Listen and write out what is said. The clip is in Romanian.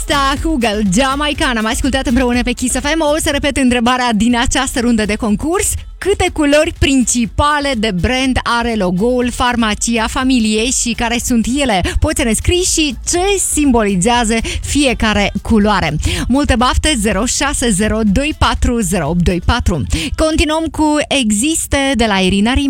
Asta, Hugel, Jamaican. Am ascultat împreună pe Kiss FM. O să repet întrebarea din această rundă de concurs. Câte culori principale de brand are logo-ul Farmacia Familiei și care sunt ele? Poți să ne scrii și ce simbolizează fiecare culoare. Multe bafte, 060240824. Continuăm cu Existe de la Irina Rim.